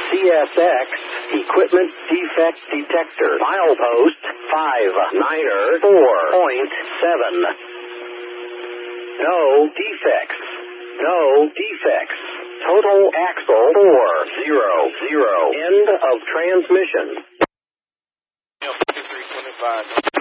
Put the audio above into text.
CSX Equipment Defect Detector. Milepost 59er 4.7. No defects. No defects. Total axle 400. End of transmission. 5325.